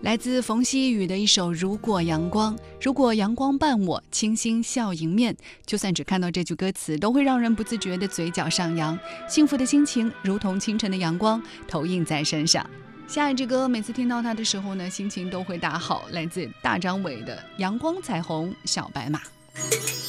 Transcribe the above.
来自冯曦妤的一首《如果阳光》，如果阳光伴我，清新笑迎面。就算只看到这句歌词，都会让人不自觉的嘴角上扬，幸福的心情如同清晨的阳光投映在身上。下一支歌每次听到它的时候呢，心情都会大好，来自大张伟的《阳光彩虹小白马》。